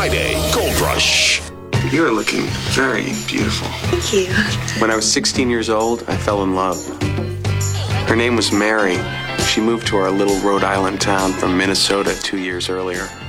Friday Gold Rush. You are looking very beautiful. Thank you. When I was 16 years old, I fell in love. Her name was Mary. She moved to our little Rhode Island town from Minnesota 2 years earlier.